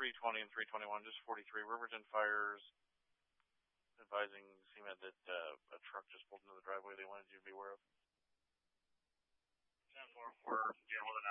320 and 321, just 43. Riverton Fires advising CMed that a truck just pulled into the driveway they wanted you to be aware of. 10-4, we're dealing with